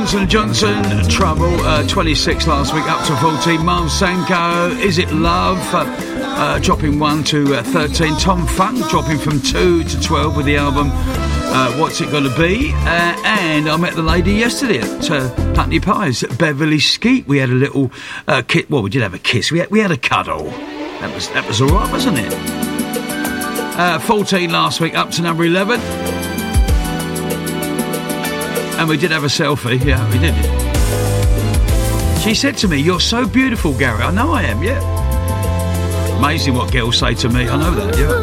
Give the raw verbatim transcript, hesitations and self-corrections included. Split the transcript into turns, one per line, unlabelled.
Johnson Johnson, Trouble, uh, twenty-six last week, up to fourteen. Miles Sanko, Is It Love, uh, uh, dropping one to uh, thirteen. Tom Funk dropping from two to twelve with the album uh, What's It Gonna Be. Uh, and I met the lady yesterday at uh, Putney Pies at Beverly Skeet. We had a little uh, kiss. Well, we did have a kiss. We had, we had a cuddle. That was that was all right, wasn't it? Uh, fourteen last week, up to number eleven. And we did have a selfie, yeah, we did. She said to me, "You're so beautiful, Gary." I know I am, yeah. Amazing what girls say to me, I know that, yeah.